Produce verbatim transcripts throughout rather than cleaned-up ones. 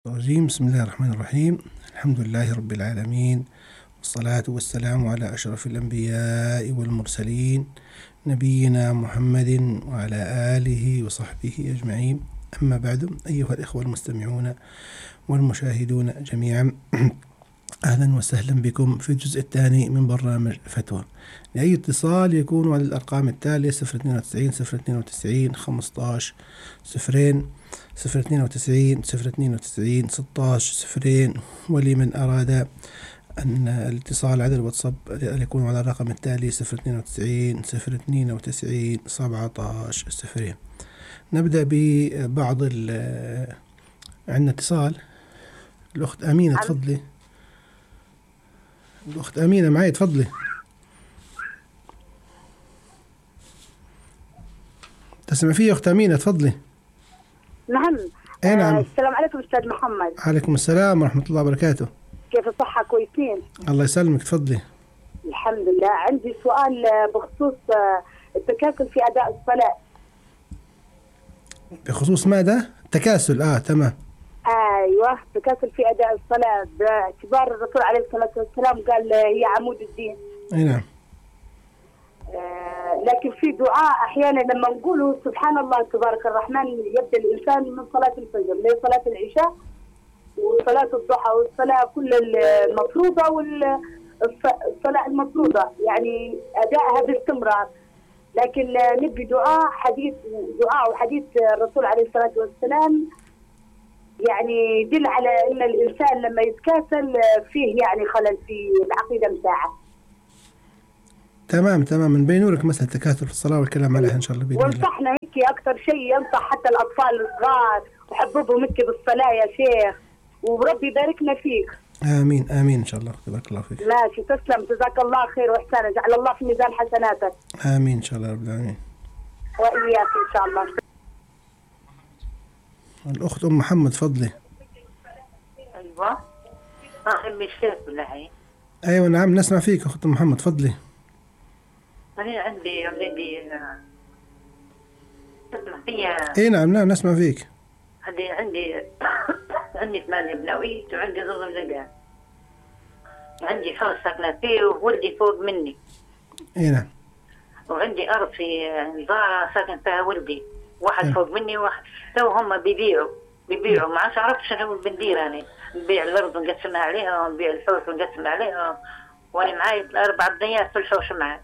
الرجيم. بسم الله الرحمن الرحيم. الحمد لله رب العالمين، والصلاة والسلام على أشرف الأنبياء والمرسلين نبينا محمد وعلى آله وصحبه أجمعين. أما بعد، أيها الإخوة المستمعون والمشاهدون جميعا، أهلا وسهلا بكم في الجزء الثاني من برنامج فتوى. لأي اتصال يكون على الأرقام التالية: صفر اثنين وتسعين صفر اثنين وتسعين خمسطعش صفرين، صفر اثنين وتسعين صفر اثنين وتسعين ستطعش صفرين. ولمن أراد أن الاتصال على الواتساب يكون على الرقم التالي: صفر اثنين وتسعين صفر اثنين وتسعين سبعطعش صفرين. نبدأ ببعض ال عندنا اتصال. الأخت أمينة، تفضلي. الأخت أمينة معي، تفضلي. تسمع فيه أخت أمينة؟ تفضلي. نعم. أي نعم. آه السلام عليكم أستاذ محمد. عليكم السلام ورحمة الله وبركاته. كيف الصحة؟ كويسين؟ الله يسلمك، تفضلي. الحمد لله. عندي سؤال بخصوص التكاسل في أداء الصلاة. بخصوص ماذا؟ تكاسل. آه تمام. أيوة، تكاسل في أداء الصلاة باعتبار الرسول عليه الصلاة والسلام قال هي عمود الدين. أي نعم. آه لكن في دعاء أحيانا لما نقوله سبحان الله تبارك الرحمن يبدأ الإنسان من صلاة الفجر لصلاة العشاء وصلاة الضحى والصلاة كل المفروضة والصلاة المفروضة، يعني أدائها باستمرار. لكن نبي دعاء حديث دعاء وحديث الرسول عليه الصلاة والسلام يعني يدل على أن الإنسان لما يتكاسل فيه يعني خلل في العقيدة متاعه. تمام تمام، نبينوا لك مسألة التكاثر في الصلاة والكلام عليها إن شاء الله بإذن الله. وانصحنا هيك أكثر شيء، ينصح حتى الأطفال الصغار وحببهم هيك بالصلاة يا شيخ، وربي يباركنا فيك. آمين آمين إن شاء الله. تبارك الله فيك. ماشي، تسلم، جزاك الله خير وإحسان، جعل الله في ميزان حسناتك. آمين إن شاء الله رب العالمين. وإياك إن شاء الله. الأخت أم محمد، فضلي. أيوة. آه أمي الشيخ بالله. أيوة نعم، نسمع فيك أخت أم محمد، فضلي. أنا عندي عندي تسمع فيها. أي نعم نعم نسمع فيك. عندي عندي عندي ثمانية بنويت وعندي ظلم زقان، وعندي حوش ساكنة فيه وولدي فوق مني. أي نعم. وعندي أرض في نظارة ساكن فيها ولدي، واحد أه. فوق مني وواحد. تو هم بيبيعوا بيبيعوا ما عادش عرفت شنو بندير. أنا نبيع الأرض ونقسمها عليها ونبيع الحوش ونقسمها عليها، وأنا معاي أربع بنيات في الحوش معاي.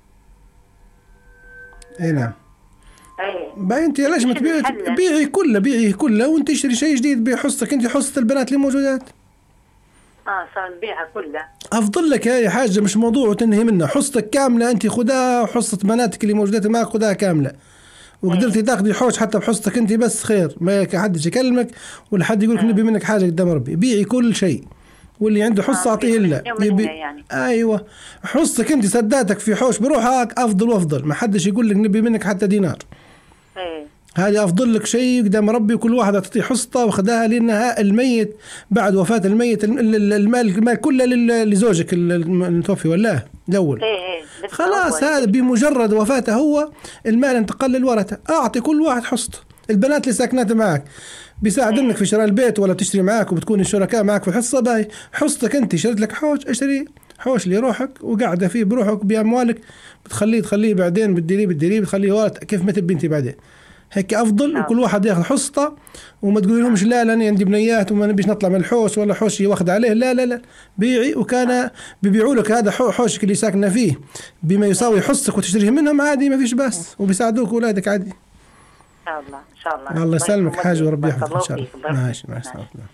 اي نعم. اي باي انت ليش ما تبيعي؟ بيعي كله بيعي كله وانت تشتري شيء جديد بحصتك انت، حصة البنات اللي موجودات. اه صار نبيعها كلها. افضل لك هاي حاجة، مش موضوع وتنهي منها. حصتك كاملة انت خدها، وحصة بناتك اللي موجودات معك خدها كاملة، وقدرتي تاخذي حوش حتى بحصتك انت بس خير، ما حدش يكلمك ولا حد يقولك نبي منك حاجة قدام ربي. بيعي كل شيء، واللي عنده حصة أعطيه له. يبي يعني. أيوة، حصتك أنت سداتك في حوش بروحك أفضل وأفضل، ما حدش يقول لك نبي منك حتى دينار. إيه. هذه أفضل لك شيء قدام ربي، وكل واحد أعطيه حصته وخدها، لأنها الميت بعد وفاة الميت المال المال كله لزوجك المتوفي ولا الأول. إيه. خلاص هذا بمجرد وفاته هو المال انتقل للورثة. أعطي كل واحد حصته. البنات اللي ساكنات معك بيساعدنك في شراء البيت ولا بتشتري معك وبتكون الشركاء معك في الحصة، باي حصتك انت شريت لك حوش، اشتري حوش لروحك وقاعدة فيه بروحك بأموالك، بتخليه تخليه بعدين بتديريه بتديريه بتخليه ورث كيف ما تبي انت بعدين. هيك افضل. وكل واحد ياخذ حصته، وما تقولي لهمش لا لا انا عندي بنيات وما نبيش نطلع من الحوش ولا حوش واخد عليه. لا لا لا، بيعي. وكان بيبيعوا لك هذا حوشك اللي ساكنه فيه بما يساوي حصتك وتشتريه منهم عادي، ما فيش بس، وبيساعدوك اولادك عادي. إن شاء الله إن شاء الله. الله يسلمك حاجة وربي يحفظك إن شاء الله. ماشي ماشي.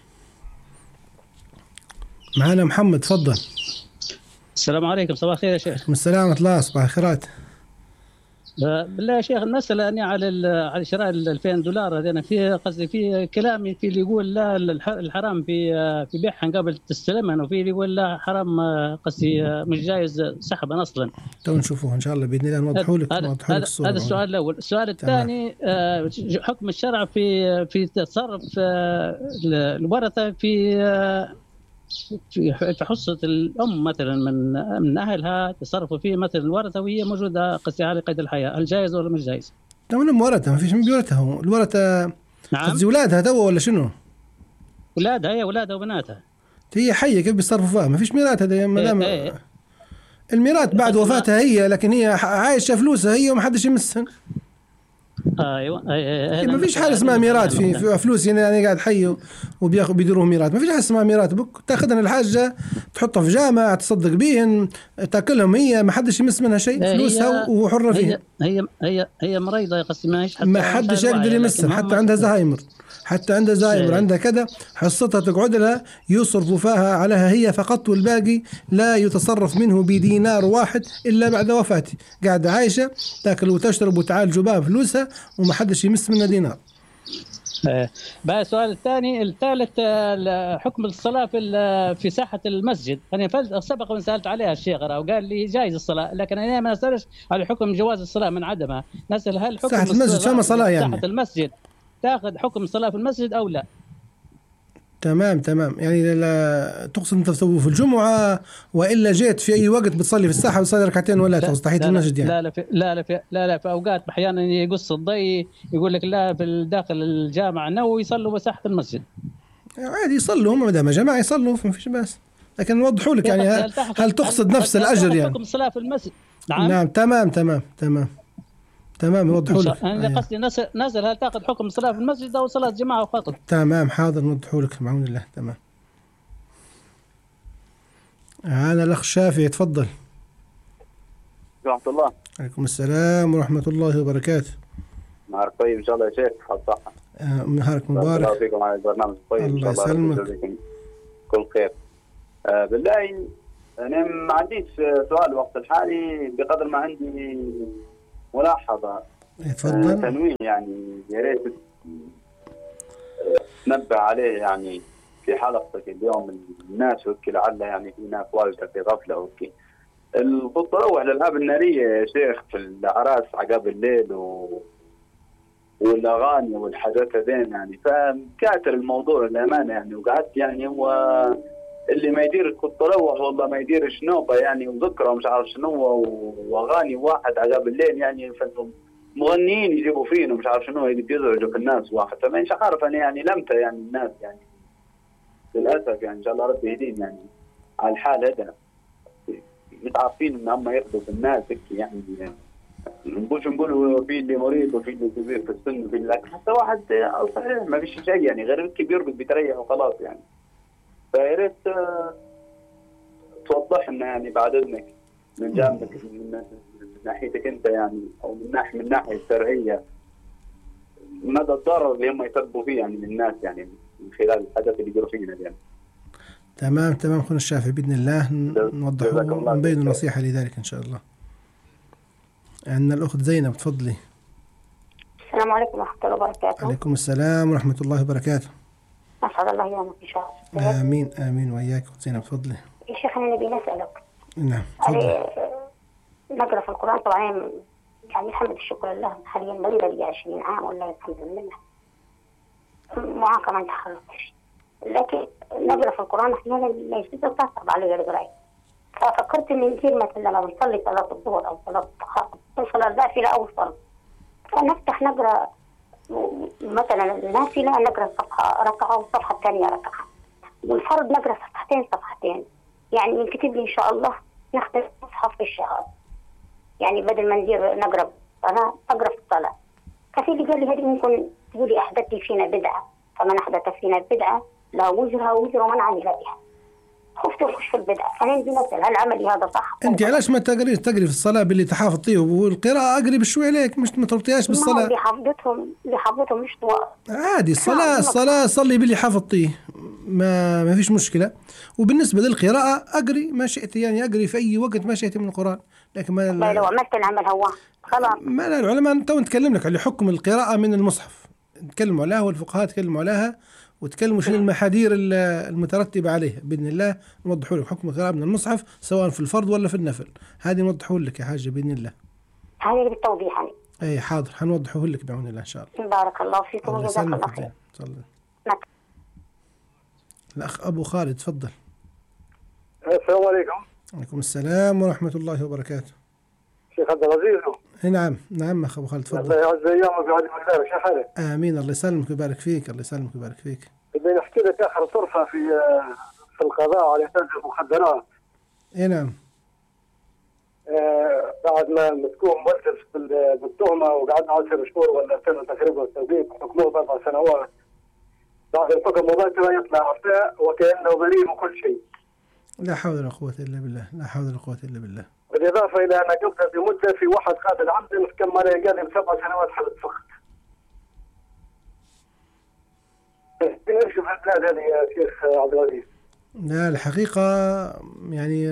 معنا محمد، تفضل. السلام عليكم. صباح الخير يا شيخ. السلام ورحمة الله. صباح الخيرات. بالله يا شيخ، المسألة يعني على على شراء الألفين دولار هذين، في قصدي في كلام في اللي يقول لا الحرام في في بيعها قبل تستلمها، وفي اللي يقول لا حرام قصدي مش جايز سحبا أصلا. تو نشوفوه إن شاء الله بإذن الله نوضحوا لك نوضحوا لك الصورة. هذا السؤال الأول. السؤال الثاني، حكم الشرع في في تصرف الورثة في في في حصة الأم مثلا من من أهلها تصرفوا فيه مثلا الورثة وهي موجودة قصدي على قيد الحياة، هل جائز ولا مش جائز؟ تو من ورثة ما فيش من بيورثها الورثة. نعم. قصدي أولادها تو ولا شنو؟ أولادها هي أولادها وبناتها. هي حية كيف بيصرفوا فيها؟ ما فيش ميراث هذا ما دام إيه إيه. الميراث بعد وفاتها هي، لكن هي عايشة فلوسها هي وما حدش يمسها. ايوه ايوه. ما فيش حاجه اسمها ميراث في, في فلوس يعني, يعني قاعد حي وبياخذ بيديروه ميراث. ما فيش حاجه اسمها ميراث. تاخذها الحاجه تحطها في جامع تصدق بيهن تاكلهم هي، ما حدش يمس منها شيء، فلوسها وحره فيها. هي هي هي مريضه يا قصدي ما حتى ما حدش يقدر يمسها، حتى عندها زهايمر حتى عندها زهايمر عندها كذا، حصتها تقعد لها يصرفوا فيها عليها هي فقط، والباقي لا يتصرف منه بدينار واحد إلا بعد وفاته. قاعدة عايشة تاكل وتشرب وتعالج بها فلوسها وما حدش يمس منها دينار. بقى السؤال الثاني الثالث، حكم الصلاة في في ساحة المسجد. أنا سبق وأن سألت عليها الشيخ وقال لي جائز الصلاة، لكن أنا ما أسألش على حكم جواز الصلاة من عدمها. نسأل هل حكم ساحة المسجد فما صلاة يعني ساحة المسجد تأخذ حكم الصلاة في المسجد أو لا؟ تمام تمام. يعني لا تقصد أنت تسوي في الجمعة وإلا جيت في أي وقت بتصلي في الساحة وتصلي ركعتين ولا تقصد تحية المسجد يعني؟ لا لا في لا لا في لا لا في أوقات أحيانا يقص الضي يقول لك لا في داخل الجامع نو يصلوا بساحة المسجد. عادي يصلوا هم ما دام جماعة يصلوا ما فيش بس، لكن نوضحوا لك يعني هل, هل تقصد نفس الأجر يعني؟ حكم الصلاة في المسجد. نعم نعم تمام تمام تمام تمام نوضحوا لك. أنا قصدي نزل نزل هل تأخذ حكم الصلاة في المسجد أو صلاة جماعة فقط؟ تمام حاضر نوضحوا لك بعون الله. تمام. هذا الأخ شافعي تفضل. ورحمة الله. عليكم السلام ورحمة الله وبركاته. نهارك طيب إن شاء الله يا شيخ. صحة. آه نهارك مبارك. الله فيكم على البرنامج طيب. الله يسلمك. كل خير. آه بالله أنا ما عنديش سؤال وقت الحالي بقدر ما عندي ملاحظة. تفضل. آه تنويه يعني يا ريت تنبه عليه يعني في حلقتك اليوم. الناس وكي لعل يعني في ناس واجدة في غفلة وكي التروح للألعاب النارية يا شيخ في الأعراس عقب الليل و... والأغاني والحاجات هذين يعني، فكاتر الموضوع الأمانة يعني. وقعدت يعني هو اللي ما يدير التروح والله ما يديرش نوبة يعني وذكرى ومش عارف شنو وأغاني واحد عقب الليل يعني، مغنيين يجيبوا فين ومش عارف شنو اللي بيزعجوا في الناس واحد، فمش عارف أنا يعني لمتى يعني الناس يعني للأسف يعني. إن شاء الله ربي يهديهم يعني على الحال هذا. متعرفين ان هم ياخذوا في الناس هيك يعني، نقولش نقولوا في اللي مريض وفي اللي كبير في السن وفي اللي حتى واحد صحيح ما فيش شيء يعني غير الكبير بيتريح وخلاص يعني. فيا ريت توضح لنا يعني بعد اذنك من جانبك من ناحيتك انت يعني، او من ناحيه من الناحيه الشرعيه مدى الضرر اللي هم يسببوا فيه يعني للناس يعني من خلال الحدث اللي يديروا فينا يعني. تمام تمام اخونا الشافعي باذن الله نوضح ونبين نصيحه لذلك ان شاء الله. عندنا الاخت زينب تفضلي. السلام عليكم ورحمه الله وبركاته. عليكم السلام ورحمه الله وبركاته. اسعد الله يومك ان شاء الله. امين امين وياك اخت زينب تفضلي. يا شيخ انا نبي نسالك. نعم تفضلي. نقرا في القران طبعا يعني الحمد الشكر لله حاليا مريضه لي عشرين عام والله الحمد لله معاقه ما تحركش، لكن نقرا في القران احيانا لا يصير تصعب علي القرايه. ففكرت ان يصير مثلا لما نصلي صلاه الظهر او صلاه صلاه النافله او الفرض فنفتح نقرا مثلا النافله نقرا صفحه ركعه والصفحه الثانيه ركعه، والفرض نقرا صفحتين صفحتين يعني ينكتب لي ان شاء الله نختم مصحف في الشهر يعني بدل ما ندير نقرا صلاه اقرا في الصلاه. ففي اللي قال لي هذه ممكن تقولي احدثتي فينا بدعه، فمن احدث فينا بدعه لا وزرها وزر من عمل بها. خفت اخش في البدعه، انا عندي مثل هل عملي هذا صح؟ انت علاش ما تقريش تقري في الصلاه باللي تحافظيه والقراءه اقري بشوي عليك مش ما تربطيهاش بالصلاه. اللي حافظتهم اللي حافظتهم مش طوال عادي الصلاه الصلاه صلي باللي حافظتيه ما ما فيش مشكله. وبالنسبه للقراءه اقري ما شئت يعني اقري في اي وقت ما شئت من القران، لكن ما لا لو عملت العمل هو خلاص ما لا العلماء تو نتكلم لك على حكم القراءه من المصحف نتكلموا عليها والفقهاء تكلموا عليها وتكلموا شنو المحاذير المترتبه عليها باذن الله نوضحوا لك حكم القراءه من المصحف سواء في الفرض ولا في النفل. هذه نوضحوا لك يا حاجه باذن الله. هذه بالتوضيح يعني. اي حاضر حنوضحه لك بعون الله ان شاء الله. بارك الله فيكم وجزاك الله خير. الاخ ابو خالد تفضل. السلام عليكم. وعليكم السلام ورحمه الله وبركاته. شيخ عبد العزيز. نعم نعم اخ ابو خالد تفضل. الله يعز ايامك ويعلمك خير. شيخ حالك. امين الله يسلمك ويبارك فيك. الله يسلمك ويبارك فيك. بدي بنحكي لك آخر طرفة في في القضاء على تاجر المخدرات. اي نعم. آه بعد ما مسكوه موسف بالتهمة وقعدنا عشر شهور ولا سنة تقريبا توقيف، حكموه بأربع سنوات. بعد الحكم مباشرة يطلع عفاء وكأنه بريء من كل شيء. لا حول ولا قوة إلا بالله، لا حول ولا قوة إلا بالله. بالإضافة إلى أن قبل بمدة في واحد قاتل عمدا كم مرة قال لي سبع سنوات حبس فقط. ايش في البلاد هذه يا شيخ عبد العزيز؟ لا الحقيقة يعني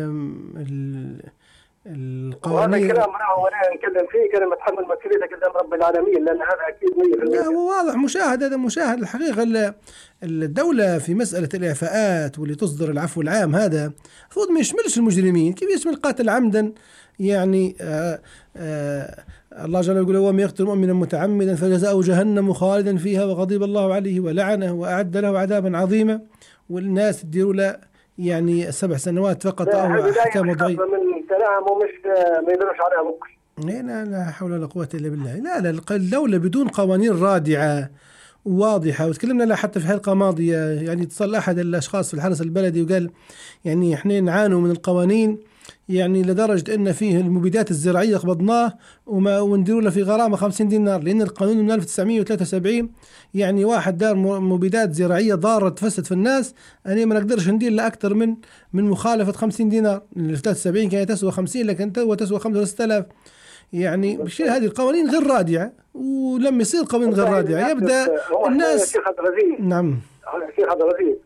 القوانين، وهذا الكلام معه وانا نتكلم فيه كلمة اتحمل مسؤوليته قدام رب العالمين، لأن هذا أكيد مية بالمية. لا هو واضح مشاهد، هذا مشاهد الحقيقة. الدولة في مسألة الإعفاءات واللي تصدر العفو العام هذا المفروض ما يشملش المجرمين. كيف يشمل قاتل عمدا؟ يعني آآ آآ الله جل وعلا يقول ومن يقتل مؤمنا متعمدا فجزاؤه جهنم خالدا فيها وغضب الله عليه ولعنه وأعد له عذابا عظيما، والناس تديروا له يعني سبع سنوات فقط أو أحكام وضعية من كلام ومش ما يدرش عليها بكر. لا لا حول ولا قوة إلا بالله. لا لا الدولة بدون قوانين رادعة واضحة، وتكلمنا لها حتى في حلقة ماضية. يعني اتصل أحد الأشخاص في الحرس البلدي وقال يعني إحنا نعانوا من القوانين يعني لدرجة أن فيه المبيدات الزراعية قبضناه وما ونديروا له في غرامة خمسين دينار، لأن القانون من ألف وتسعمائة وثلاثة وسبعين يعني واحد دار مبيدات زراعية ضارة تفسد في الناس، أنا ما نقدرش ندير له أكثر من من مخالفة خمسين دينار. في ثلاثة وسبعين كانت تسوى خمسين لكن تو تسوى خمسة وستة آلاف. يعني بشيء هذه القوانين غير رادعة، ولما يصير قوانين غير رادعة يبدأ الناس. نعم شيخ عبد العزيز.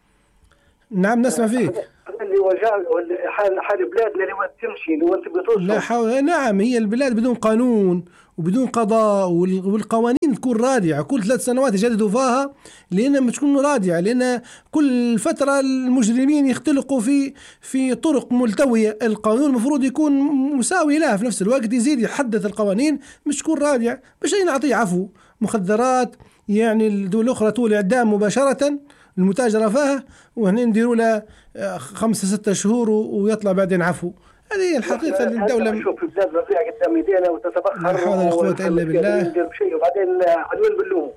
نعم نسمع فيك. اللي وجال حال حال بلادنا اللي ما تمشي اللي انت بتوصل. لا حول. نعم هي البلاد بدون قانون وبدون قضاء، والقوانين تكون رادعة كل ثلاث سنوات يجددوا فيها، لأنها مش تكون رادعة، لأن كل فترة المجرمين يختلقوا في في طرق ملتوية. القانون المفروض يكون مساوي لها، في نفس الوقت يزيد يحدث القوانين مش تكون رادعة. باش نعطيه عفو مخدرات يعني الدول الأخرى طول إعدام مباشرة المتاجرة فيها، وهنا نديروا له خمسة ستة شهور ويطلع بعدين عفو. هذه الحقيقة للدولة. شوف البلاد رفيعة قدام ايدينا وتتبخر. لا حول ولا قوة إلا بالله. وبعدين عنوان باللوم.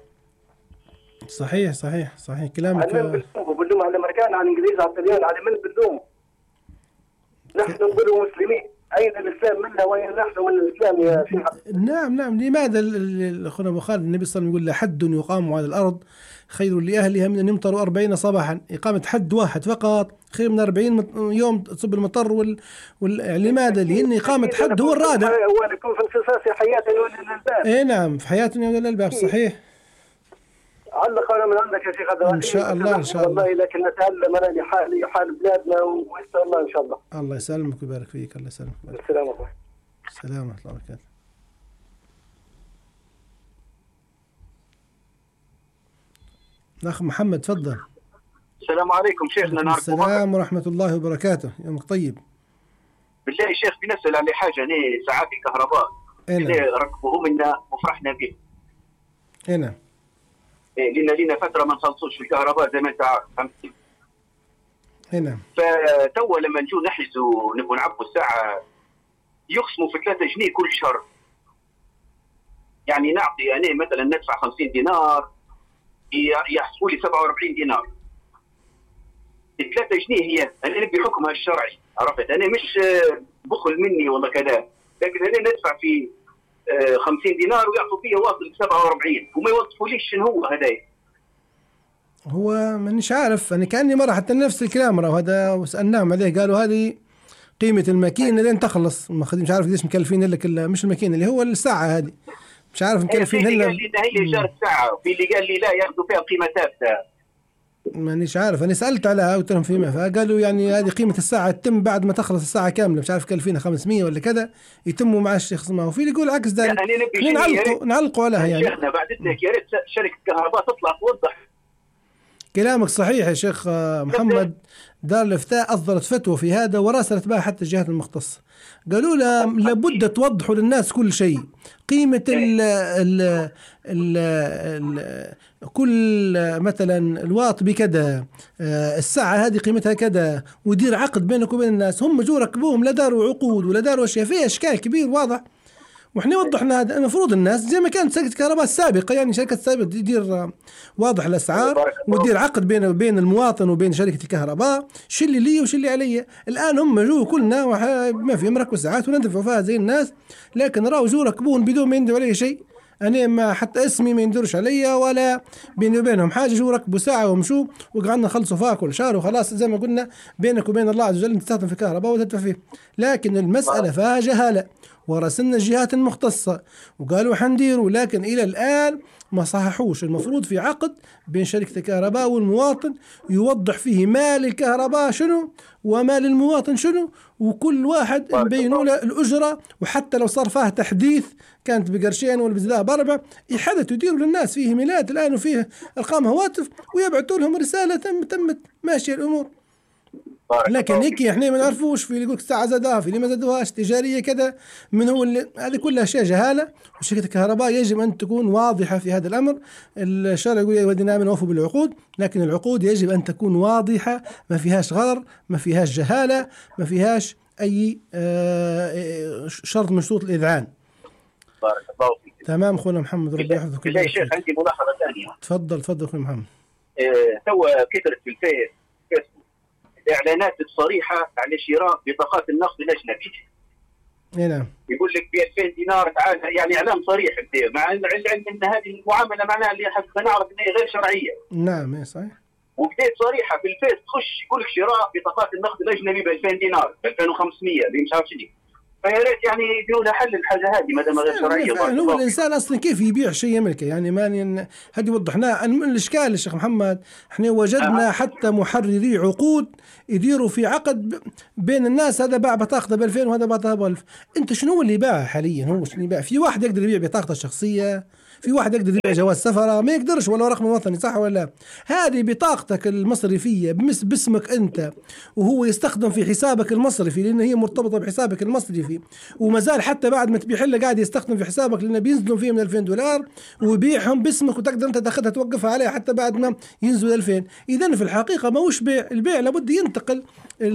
صحيح صحيح صحيح كلامك. عنوان باللوم باللوم على الأمريكان على الإنجليز على الطليان على من باللوم. نحن نقول مسلمين، أين الإسلام منا وأين نحن من الإسلام يا شيخ؟ نعم نعم. لماذا أخونا أبو خالد النبي صلى الله عليه وسلم يقول لحد يقام على الأرض خير لأهلها من أن يمطروا أربعين صباحا؟ إقامة حد واحد فقط خير من أربعين يوم تصب المطر وال... وال... لماذا؟ لأن إقامة حد هو الرادع. هو يكون في القصاص حياة يولي الألباب. إيه نعم في حياة يولي الألباب. صحيح. علق أنا من عندك يا شيخ عبد العزيز. إن شاء الله إن شاء الله. والله لكن نتعلم أنا لحال لحال بلادنا ويسر الله إن شاء الله. الله يسلمك ويبارك فيك. الله يسلمك. السلام عليكم. السلام ورحمة الله وبركاته. الأخ محمد تفضل. السلام عليكم شيخنا. نعرف السلام ورحمة الله وبركاته. يومك طيب. بالله يا شيخ بنسأل على حاجة. أنا ساعات الكهرباء اللي ركبوه منا وفرحنا به. هنا. إيه لنا لنا فترة ما نخلصوش في الكهرباء زي ما أنت عارف. فهمت؟ هنا. فتوا لما نجوا نحجزوا نبغوا نعبوا الساعة يخصموا في ثلاثة جنيه كل شهر. يعني نعطي أنا مثلا ندفع خمسين دينار يحسبوا لي سبعة وأربعين دينار. ثلاثة جنيه هي أنا نبي حكمها الشرعي. عرفت؟ أنا مش بخل مني والله كذا، لكن أنا ندفع في خمسين دينار ويعطوا فيها واصل سبعة وأربعين وما يوصفوليش شنو هو هدايا. هو مانيش عارف أنا كأني مرة حتى نفس الكلام مرة وهذا وسألناهم عليه قالوا هذه قيمة الماكينة لين تخلص. ما مش عارف ليش مكلفين لك مش الماكينة اللي هو الساعة هذه مش عارف مكلفين هلا. في اللي قال لي هي إيجار الساعة وفي اللي قال لي لا ياخذوا فيها قيمة ثابتة. مانيش عارف أنا سألت عليها قلت لهم فيما فقالوا يعني هذه قيمة الساعة تتم بعد ما تخلص الساعة كاملة. مش عارف كلفينها خمسمية ولا كذا يتموا مع الشخص ما. وفي اللي يقول عكس ذلك. نعلقوا نعلقوا عليها يعني. شيخنا بعد إذنك يا ريت شركة الكهرباء تطلع توضح. كلامك صحيح يا شيخ محمد. دار الإفتاء أصدرت فتوى في هذا وراسلت بها حتى الجهات المختصة. قالوا لها لابد توضحوا للناس كل شيء. قيمة ال ال ال ال كل مثلا الواط بكذا، الساعة هذه قيمتها كذا، ودير عقد بينك وبين الناس. هم جو ركبوهم لا داروا عقود ولا داروا أشياء فيها إشكال كبير واضح. وإحنا وضحنا هذا. المفروض الناس زي ما كانت شركة كهرباء السابقة، يعني شركة السابقة تدير واضح الأسعار وتدير عقد بين وبين المواطن وبين شركة الكهرباء، شو اللي لي وش اللي علي. الآن هم جو كلنا ما في مركب ساعات وندفعوا فيها زي الناس، لكن راوا جو ركبون بدون ما يندفعوا علي شيء. أنا ما حتى اسمي ما يندرش عليا ولا بيني وبينهم حاجة، جو ركبوا ساعة ومشوا وقعدنا نخلصوا فيها كل شهر وخلاص. زي ما قلنا بينك وبين الله عز وجل تستخدم في الكهرباء وتدفع فيه. لكن المسألة فيها جهالة، ورسلنا الجهات المختصة وقالوا حنديروا، لكن إلى الآن ما صححوش. المفروض في عقد بين شركة الكهرباء والمواطن يوضح فيه مال الكهرباء شنو ومال المواطن شنو، وكل واحد يبينوا له الأجرة، وحتى لو صار فيها تحديث كانت بقرشين ولا بزلاها بأربع يحدثوا يديروا للناس فيه ميلات الآن وفيه أرقام هواتف ويبعثوا لهم رسالة تم تمت ماشية الأمور. لكن هيك احنا ما نعرفوش، في اللي يقولك الساعة زادوها، في اللي ما زادوهاش، تجارية كذا، من هو اللي هذه كلها أشياء جهالة. وشركة الكهرباء يجب أن تكون واضحة في هذا الأمر. الشرع يقول يا الذين آمنوا أوفوا بالعقود، لكن العقود يجب أن تكون واضحة، ما فيهاش غرر، ما فيهاش جهالة، ما فيهاش أي شرط من شروط الإذعان. بارك الله فيك. تمام أخونا محمد، ربي يحفظك. يا شيخ عندي ملاحظة ثانية. تفضل تفضل أخونا محمد. اه تو كثرت في الفيس فيسبوك إعلانات صريحة على شراء بطاقات النقد الأجنبي. اي نعم. يقول لك ب ألفين دينار تعال، يعني إعلان صريح مع العلم أن هذه المعاملة معناها اللي حتى نعرف أنها غير شرعية. نعم اي صحيح. وبديت صريحة في الفيس تخش يقول لك شراء بطاقات النقد الأجنبي ب ألفين دينار، ب ألفين وخمسمية، اللي مش عارف شنو. فيا ريت يعني يديروا لها حل الحاجه هذه ما دام غير شرعيه. هو الانسان اصلا كيف يبيع شيء يملكه؟ يعني ما هذه وضحناه. الاشكال الشيخ محمد احنا وجدنا آه. حتى محرري عقود يديروا في عقد بين الناس، هذا باع بطاقته ب ألفين وهذا باع ب ألف. انت شنو هو اللي باع حاليا؟ هو شنو اللي باع؟ في واحد يقدر يبيع بطاقته الشخصيه، في واحد يقدر يبيع جواز سفره، ما يقدرش ولا رقم وطني، صح ولا لا؟ هذه بطاقتك المصرفيه باسمك انت، وهو يستخدم في حسابك المصرفي لان هي مرتبطه بحسابك المصرفي، وما زال حتى بعد ما تبيع له قاعد يستخدم في حسابك لانه بينزلوا فيه من ألفين دولار ويبيعهم باسمك، وتقدر انت تاخذها توقفها عليها حتى بعد ما ينزلوا ألفين. اذا في الحقيقه ما هوش بيع، البيع لابد ينتقل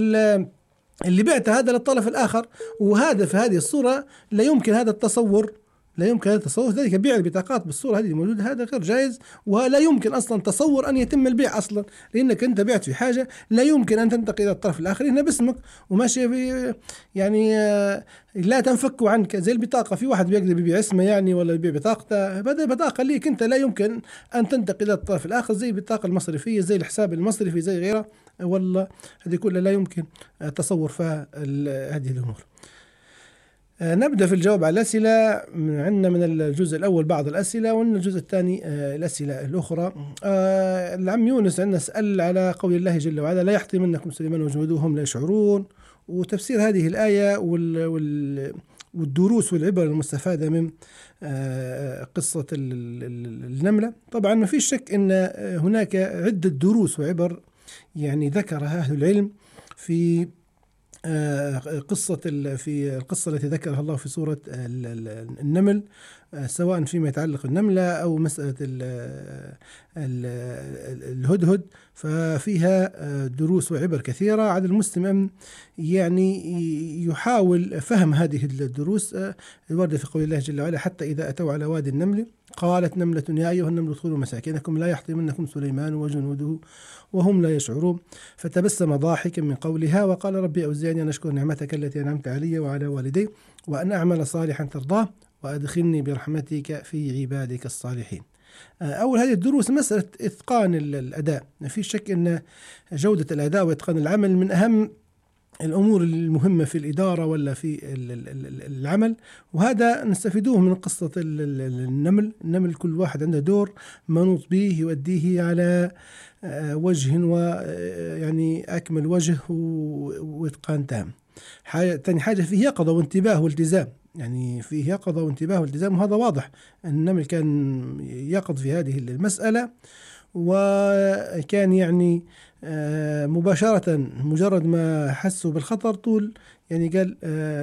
اللي بعته هذا للطرف الاخر، وهذا في هذه الصوره لا يمكن هذا التصور، لا يمكن هذا التصور. ذلك بيع البطاقات بالصورة هذه الموجودة هذا غير جائز، ولا يمكن أصلا تصور أن يتم البيع أصلا، لأنك أنت بعت في حاجة لا يمكن أن تنتقل إلى الطرف الآخر هنا باسمك وماشي في يعني لا تنفك عنك. زي البطاقة، في واحد بيقدر يبيع اسمه يعني ولا يبيع بطاقته، هذا بطاقة ليك أنت لا يمكن أن تنتقل إلى الطرف الآخر، زي البطاقة المصرفية، زي الحساب المصرفي، زي غيره، والله هذه كلها لا يمكن تصور فيها هذه الأمور. آه نبدأ في الجواب على الأسئلة. عندنا من الجزء الأول بعض الأسئلة، ومن الجزء الثاني آه الأسئلة الأخرى. آه العم يونس عندنا سأل على قول الله جل وعلا لا يحطمنكم سليمان وجنوده وهم لا يشعرون، وتفسير هذه الآية وال وال والدروس والعبر المستفادة من آه قصة النملة. طبعا ما فيش شك أن هناك عدة دروس وعبر يعني ذكرها أهل العلم في قصة في القصة التي ذكرها الله في سورة النمل، سواء فيما يتعلق بالنملة أو مسألة الهدهد، ففيها دروس وعبر كثيرة على المسلم أن يعني يحاول فهم هذه الدروس الواردة في قول الله جل وعلا حتى إذا أتوا على وادي النمل قالت نملة يا أيها النمل ادخلوا مساكنكم لا يحطمنكم سليمان وجنوده وهم لا يشعرون، فتبسم ضاحكا من قولها وقال ربي أوزعني أن أشكر نعمتك التي أنعمت علي وعلى والدي وأن أعمل صالحا ترضاه وأدخلني برحمتك في عبادك الصالحين. أول هذه الدروس مسألة إتقان الأداء. ما في شك أن جودة الأداء وإتقان العمل من أهم الأمور المهمة في الإدارة ولا في العمل، وهذا نستفيدوه من قصة النمل. النمل كل واحد عنده دور منوط به يؤديه على وجه ويعني أكمل وجه وإتقان تام. ثاني حاجة فيه يقظة وانتباه والتزام، يعني فيه يقظة وانتباه والتزام، وهذا واضح. النمل كان يقظ في هذه المسألة، وكان يعني مباشرة مجرد ما حسوا بالخطر طول يعني قال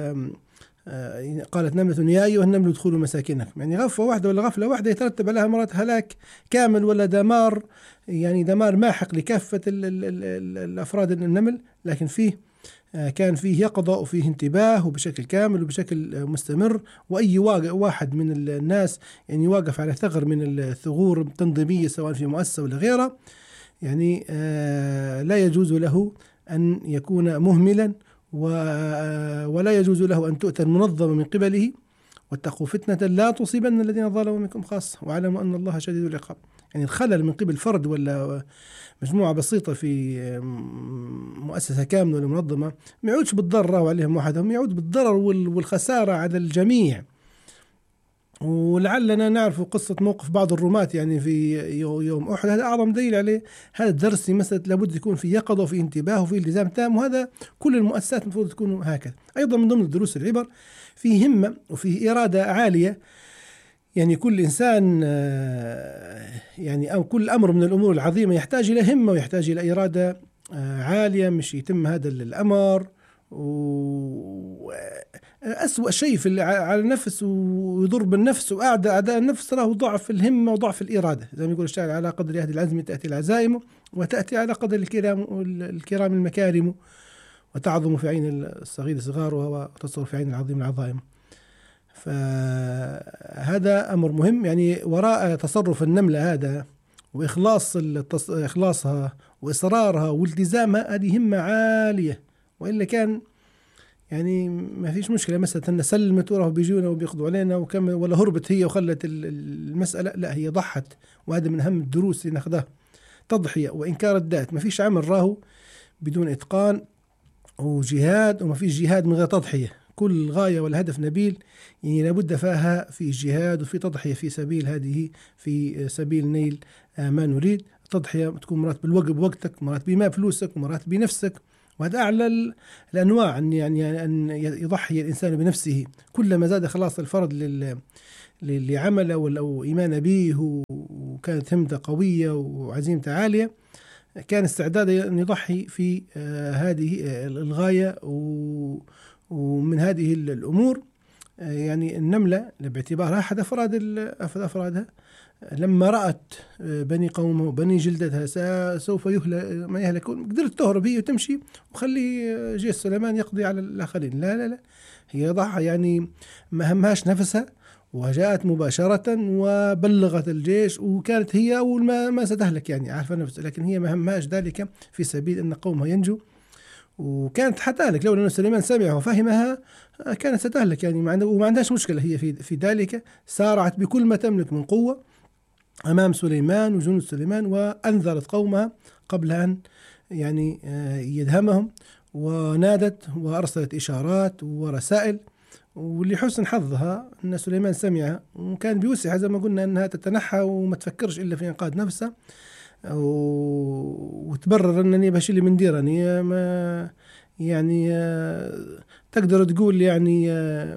قالت نملة يا أيها النمل ادخلوا مساكنكم، يعني غفوة واحدة ولا غفلة واحدة يترتب عليها مرات هلاك كامل ولا دمار، يعني دمار ماحق لكافة ال ال ال الأفراد النمل. لكن فيه كان فيه يقظة وفيه انتباه وبشكل كامل وبشكل مستمر. وأي واحد من الناس يعني يواقف على ثغر من الثغور التنظيمية سواء في مؤسسة ولا غيرها، يعني لا يجوز له أن يكون مهملا، ولا يجوز له أن تؤتى المنظمة من قبله. واتقوا فتنة لا تصيبن الذين ظلموا منكم خاصة واعلموا أن الله شديد العقاب. يعني الخلل من قبل فرد ولا مجموعة بسيطة في مؤسسة كاملة ولا منظمة ما يعودش بالضرر عليهم وحدهم، يعود بالضرر والخسارة على الجميع. ولعلنا نعرف قصة موقف بعض الرماة يعني في يوم أحد، هذا أعظم دليل عليه. هذا الدرس في مسألة لابد يكون في يقظة وفي انتباه وفي التزام تام، وهذا كل المؤسسات المفروض تكون هكذا. أيضا من ضمن الدروس العبر في همة وفي إرادة عالية، يعني كل إنسان يعني أو كل أمر من الأمور العظيمة يحتاج إلى همة ويحتاج إلى إرادة عالية مش يتم هذا الأمر. وأسوأ شيء في على النفس ويضر بالنفس وأعدى أعداء النفس راه ضعف الهمة وضعف الإرادة، زي ما يقول الشاعر: على قدر أهل العزم تأتي العزائم، وتأتي على قدر الكرام الكرام المكارم، وتعظم في عين الصغير صغارها وتصغر في عين العظيم العظائم. فهذا أمر مهم. يعني وراء تصرف النملة هذا وإخلاص إخلاصها وإصرارها والتزامها هذه همة عالية، وإلا كان يعني ما فيش مشكلة مسألة أن سلمت وراه بيجونا وبيقضوا علينا وكم ولا هربت هي وخلت المسألة، لا هي ضحت. وهذا من أهم الدروس اللي ناخذها، تضحية وإنكار الذات. ما فيش عمل راهو بدون إتقان وجهاد، وما فيش جهاد من غير تضحية. كل غاية والهدف نبيل، يعني لابد فيها في جهاد وفي تضحية في سبيل هذه في سبيل نيل ما نريد. التضحية تكون مرات بالوقت بوقتك، مرات بما فلوسك، مرات بنفسك، وهذا أعلى الأنواع. أن يعني أن يضحي الإنسان بنفسه. كلما زاد خلاص الفرد للي عمله أو إيمان به وكانت همته قوية وعزيمته عالية، كان استعداد أن يضحي في هذه الغاية ومن هذه الأمور. يعني النملة باعتبارها أحد أفراد أفرادها لما رأت بني قومه وبني جلدتها سوف يهلك ما يهلكون، قدرت تهرب هي وتمشي وخلي جيش سليمان يقضي على الآخرين. لا لا لا هي ضحى، يعني ما همهاش نفسها وجاءت مباشرة وبلغت الجيش، وكانت هي أول ما, ما ستهلك يعني عارفة نفسها، لكن هي ما همهاش ذلك في سبيل أن قومها ينجو. وكانت حتهلك لولا أن سليمان سمعها وفهمها كانت ستهلك يعني، وما عندهاش مشكلة هي في في ذلك. سارعت بكل ما تملك من قوة أمام سليمان وجنود سليمان، وأنذرت قومها قبل أن يعني يدهمهم، ونادت وأرسلت إشارات ورسائل. ولحسن حظها أن سليمان سمعها وكان بيوسعها زي ما قلنا أنها تتنحى وما تفكرش إلا في إنقاذ نفسها، وتبرر أنني بشيل من ديراني ما يعني تقدر تقول يعني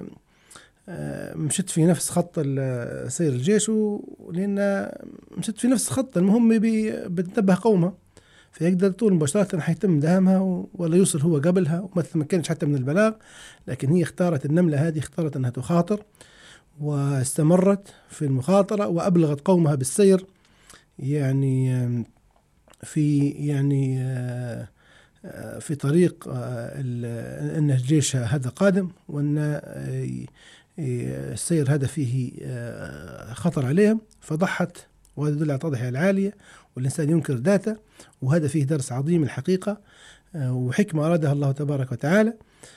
مشت في نفس خط سير الجيش، لأن مشت في نفس خط. المهم بتنبه قومها فيقدر طول مباشرة حيتم دهمها ولا يوصل هو قبلها وما تمكنش حتى من البلاغ. لكن هي اختارت النملة هذه اختارت أنها تخاطر، واستمرت في المخاطرة وأبلغت قومها بالسير يعني في يعني في طريق أن الجيش هذا قادم، وأن السير هذا فيه خطر عليهم، فضحت. وهذا يدل على التضحية العالية، والإنسان ينكر ذاته، وهذا فيه درس عظيم الحقيقة وحكمة أرادها الله تبارك وتعالى.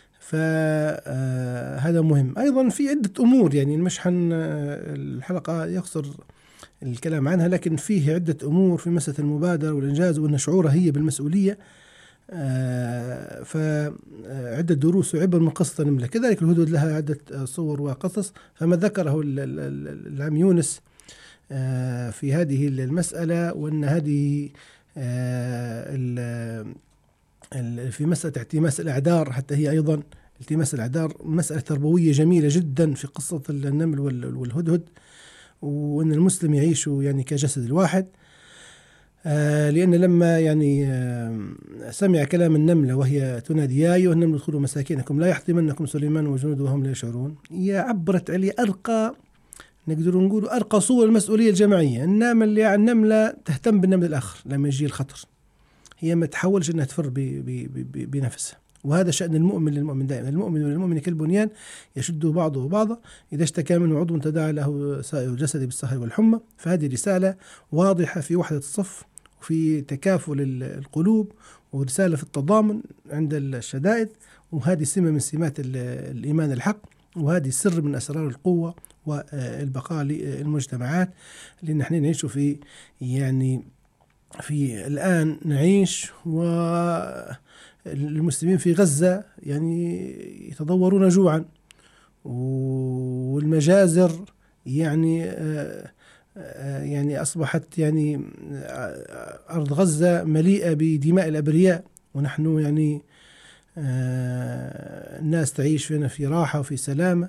فهذا مهم. أيضا في عدة أمور يعني مش حن الحلقة يقصر الكلام عنها، لكن فيه عدة أمور في مسألة المبادرة والإنجاز وأن شعورها هي بالمسؤولية. فعدة دروس وعبر من قصة النملة. كذلك الهدهد لها عدة صور وقصص، فما ذكره العم يونس في هذه المسألة، وأن هذه في مسألة التماس الأعذار، حتى هي أيضا التماس الأعذار مسألة تربوية جميلة جدا في قصة النمل والهدهد، وأن المسلم يعيش يعني كجسد الواحد. لأن لما يعني سمع كلام النملة وهي تنادي: يا أيها النمل ادخلوا مساكنكم لا يحطمنكم سليمان وجنوده وهم لا يشعرون، هي عبرت عليه أرقى نقدر نقول أرقى صور المسؤولية الجماعية. النمل يعني النملة تهتم بالنمل الآخر لما يجي الخطر، هي ما تحاولش أنها تفر بنفسها، وهذا شأن المؤمن للمؤمن دائما، المؤمن للمؤمن كالبنيان يشد بعضه بعضا إذا اشتكى منه عضو تداعى له سائر الجسد بالسهر والحمى. فهذه رسالة واضحة في وحدة الصف وفي تكافل القلوب، ورسالة في التضامن عند الشدائد، وهذه سمة من سمات الإيمان الحق، وهذه سر من أسرار القوة والبقاء للمجتمعات. لأن نحن نعيش في يعني في الآن نعيش والمسلمين في غزة يعني يتضورون جوعا، والمجازر يعني يعني أصبحت يعني أرض غزة مليئة بدماء الأبرياء، ونحن يعني الناس تعيش فينا في راحة وفي سلامة،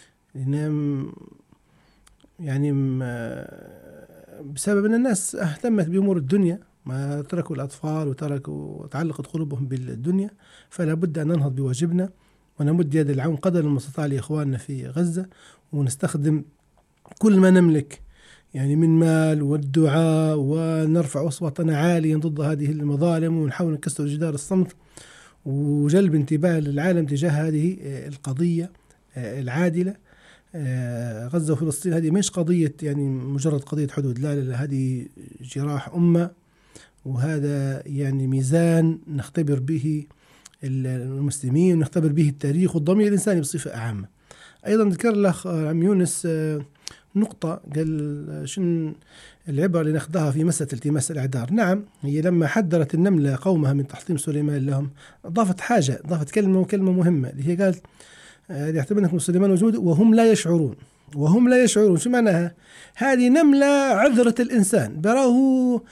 يعني بسبب أن الناس اهتمت بأمور الدنيا، ما تركوا الأطفال وتركوا تعلقت قلوبهم بالدنيا. فلا بد أن ننهض بواجبنا ونمد يد العون قدر المستطاع لإخواننا في غزة، ونستخدم كل ما نملك يعني من مال والدعاء، ونرفع أصواتنا عاليا ضد هذه المظالم، ونحاول نكسر جدار الصمت وجلب انتباه العالم تجاه هذه القضية العادلة. غزة وفلسطين هذه مش قضية يعني مجرد قضية حدود، لا لا, لا هذه جراح أمة، وهذا يعني ميزان نختبر به المسلمين ونختبر به التاريخ والضمير الإنساني بصفة عامة. أيضا ذكر الأخ عم يونس نقطة، قال شن العبرة اللي ناخذها في مسألة التماس الأعذار. نعم، هي لما حذرت النملة قومها من تحطيم سليمان لهم ضافت حاجة، ضافت كلمة وكلمة مهمة اللي هي قالت يحتملكم سليمان وجنوده وهم لا يشعرون. وهم لا يشعرون شو معناها؟ هذه نملة عذرة الإنسان، براه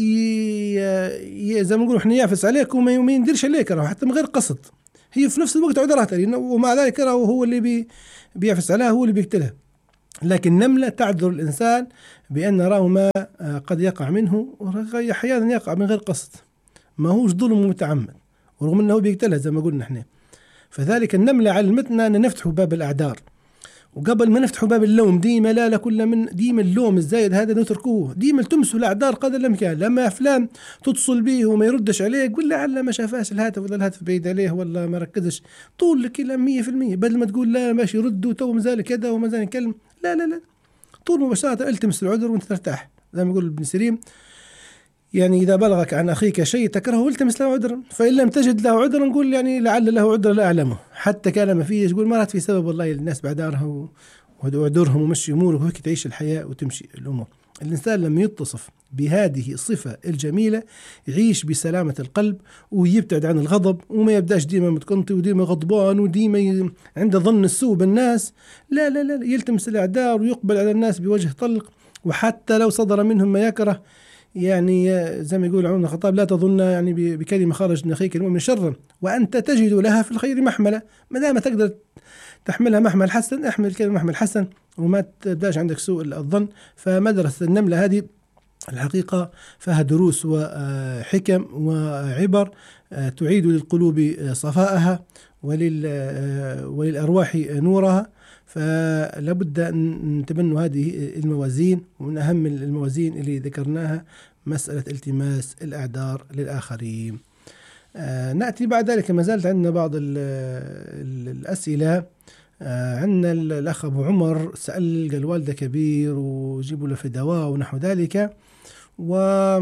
زي ما نقول إحنا يعفس عليك وما ينديرش عليك راهو حتى من غير قصد، هي في نفس الوقت عذرها، ومع ذلك راهو هو اللي بي بيعفس عليها، هو اللي بيقتلها. لكن نملة تعذر الإنسان بأن راه ما قد يقع منه، أحيانا يقع من غير قصد، ما هوش ظلم متعمد، ورغم أنه بيقتلها زي ما قلنا إحنا. فذلك النملة علمتنا أن نفتح باب الأعذار، وقبل ما نفتح باب اللوم ديما لا لا كل من ديما اللوم الزايد هذا نتركوه، ديما تمسوا الأعذار قدر الإمكان. لما فلان تتصل به وما يردش عليك قل له على ما شافاش الهاتف، ولا الهاتف بعيد عليه، ولا ما ركزش، طول الكلام مية في المية، بدل ما تقول لا ماشي رد وتو مازال كذا ومازال يكلم، لا لا لا طول مباشرة التمس العذر وانت ترتاح. زي ما يقول ابن سيرين يعني إذا بلغك عن أخيك شيء تكرهه التمس له عذرا، فإن لم تجد له عذرا نقول يعني لعل له عذرا لا أعلمه، حتى كان ما فيه يقول مرات في سبب والله الناس بعدارها وعذرهم ومشي أموره، وهيك تعيش الحياة وتمشي الأمور. الإنسان لما يتصف بهذه الصفة الجميلة يعيش بسلامة القلب، ويبتعد عن الغضب، وما يبداش ديما متقنطي وديما غضبان وديما عنده ظن السوء بالناس، لا لا لا يلتمس الأعذار ويقبل على الناس بوجه طلق، وحتى لو صدر منهم ما يكره يعني زي ما يقول عمر بن الخطاب لا تظن يعني بكلمة خرج من أخيك المؤمن شرا وأنت تجد لها في الخير محملة. ما دام تقدر تحملها محمل حسن احمل الكلمة محمل حسن، وما تبداش عندك سوء الظن. فمدرسة النملة هذه الحقيقة فيها دروس وحكم وعبر تعيد للقلوب صفاءها وللأرواح نورها. فلا بد أن نتبنوا هذه الموازين، ومن أهم الموازين اللي ذكرناها مسألة التماس الأعذار للآخرين. آه نأتي بعد ذلك، ما زالت عندنا بعض ال ال الأسئلة. آه عندنا الأخ أبو عمر سأل قال والده كبير وجيبوا له في دواء ونحو ذلك، و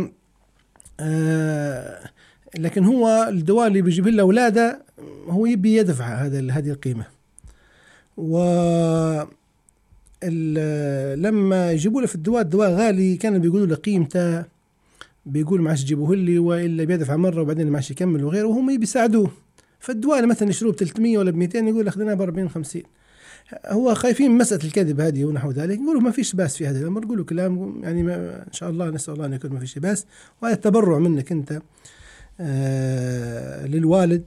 آه لكن هو الدواء اللي بيجيب له أولاده هو يبي يدفع هذا هذه القيمة، و لما يجيبوا له في الدواء الدواء غالي كانوا بيقولوا له قيمته، بيقول معاش جيبوه لي وإلا بيدفع مرة وبعدين معاش يكمل وغيره، وهم بيساعدوه. فالدواء مثلا يشروه ب ثلاثمية ولا ب مئتين يقول أخذناه ب أربعين خمسين. هو خايفين من مسألة الكذب هذه ونحو ذلك، يقولوا ما فيش باس في هذا الأمر، يقولوا كلام يعني ما إن شاء الله نسأل الله أن يكون ما فيش باس، وهذا التبرع منك أنت آه للوالد،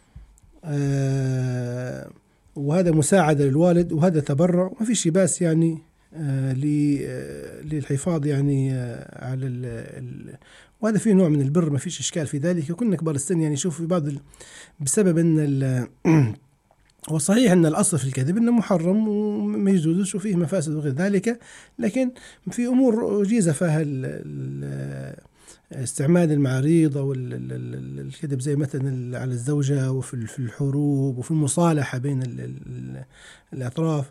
آه وهذا مساعدة للوالد، وهذا تبرع ما فيش باس يعني آه للحفاظ يعني آه على ال ال وهذا فيه نوع من البر، ما فيش إشكال في ذلك. وكنا كبار السن يعني شوف في بعض بسبب أن هو صحيح أن الأصل في الكذب أنه محرم وما يجوزش وفيه مفاسد وغير ذلك، لكن في أمور جيزة فيها استعمال المعاريض أو الكذب زي مثلا على الزوجة وفي الحروب وفي المصالحة بين الأطراف.